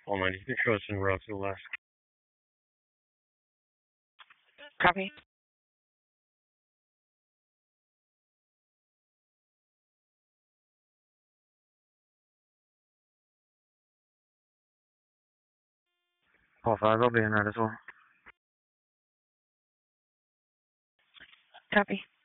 All right, you can show us in route to the left. Copy. Paul 5, I'll be in that as well. Copy.